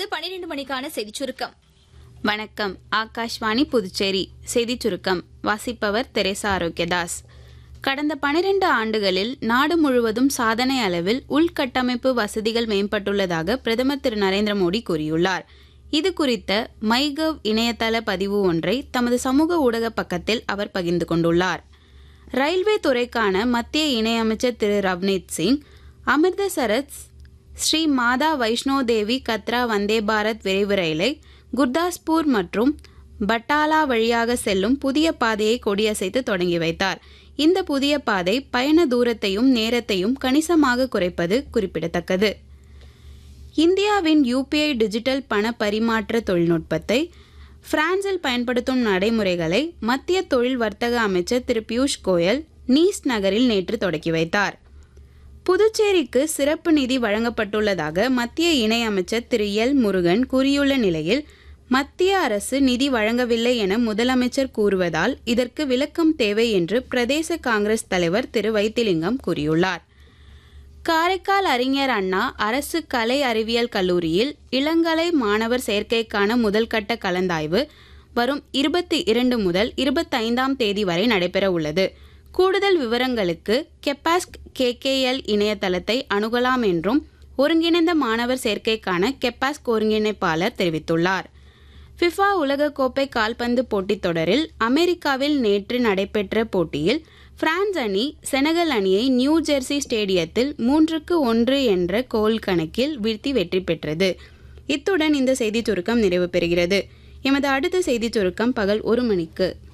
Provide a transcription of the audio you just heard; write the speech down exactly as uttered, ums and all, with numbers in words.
தொடர்வது பன்னிரண்டு மணிக்கான செய்திச் சுருக்கம். வணக்கம். ஆகாஷ்வாணி புதுச்சேரி செய்திச் சுருக்கம் வாசிப்பவர் தெரேசா ஆரோக்கியதாஸ். கடந்த பனிரெண்டு ஆண்டுகளில் நாடு முழுவதும் சாதனை அளவில் உள்கட்டமைப்பு வசதிகள் மேம்பட்டுள்ளதாக பிரதமர் திரு நரேந்திர மோடி கூறியுள்ளார். இது குறித்த மைகவ் இணையதள பதிவு ஒன்றை தமது சமூக ஊடக பக்கத்தில் அவர் பகிர்ந்து கொண்டுள்ளார். ரயில்வே துறைக்கான மத்திய இணையமைச்சர் திரு ரவ்னீத் சிங் அமிர்தசரஸ் ஸ்ரீ மாதா வைஷ்ணோ தேவி கத்ரா வந்தே பாரத் விரைவு ரயிலை குர்தாஸ்பூர் மற்றும் பட்டாலா வழியாக செல்லும் புதிய பாதையை கொடியசைத்து தொடங்கி வைத்தார். இந்த புதிய பாதை பயண தூரத்தையும் நேரத்தையும் கணிசமாக குறைப்பது குறிப்பிடத்தக்கது. இந்தியாவின் யூபிஐ டிஜிட்டல் பண பரிமாற்ற தொழில்நுட்பத்தை பிரான்சில் பயன்படுத்தும் நடைமுறைகளை மத்திய தொழில் வர்த்தக அமைச்சர் திரு பியூஷ் கோயல் நீஸ் நகரில் நேற்று தொடக்கி வைத்தார். புதுச்சேரிக்கு சிறப்பு நிதி வழங்கப்பட்டுள்ளதாக மத்திய இணையமைச்சர் திரு எல் முருகன் கூறியுள்ள நிலையில் மத்திய அரசு நிதி வழங்கவில்லை என முதலமைச்சர் கூறுவதால் இதற்கு விளக்கம் தேவை என்று பிரதேச காங்கிரஸ் தலைவர் திரு வைத்திலிங்கம் கூறியுள்ளார். காரைக்கால் அறிஞர் அண்ணா அரசு கலை அறிவியல் கல்லூரியில் இளங்கலை மாணவர் சேர்க்கைக்கான முதல்கட்ட கலந்தாய்வு வரும் இருபத்தி இரண்டு முதல் இருபத்தைந்தாம் தேதி வரை நடைபெற உள்ளது. கூடுதல் விவரங்களுக்கு கெப்பாஸ்க் கேகேஎல் இணையதளத்தை அணுகலாம் என்றும் ஒருங்கிணைந்த மாணவர் சேர்க்கைக்கான கெப்பாஸ்க் ஒருங்கிணைப்பாளர் தெரிவித்துள்ளார். ஃபிஃபா உலகக்கோப்பை கால்பந்து போட்டித் தொடரில் அமெரிக்காவில் நேற்று நடைபெற்ற போட்டியில் பிரான்ஸ் அணி செனகல் அணியை நியூ ஜெர்சி ஸ்டேடியத்தில் மூன்றுக்கு ஒன்று என்ற கோல் கணக்கில் வீழ்த்தி வெற்றி பெற்றது. இத்துடன் இந்த செய்திச் சுருக்கம் நிறைவு பெறுகிறது. எமது அடுத்த செய்திச் சுருக்கம் பகல் ஒரு மணிக்கு.